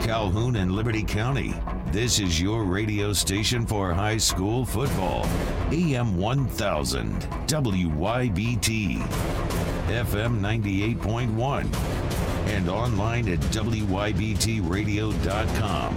Calhoun and Liberty County. This is your radio station for high school football. AM 1000, WYBT, FM 98.1, and online at WYBTradio.com.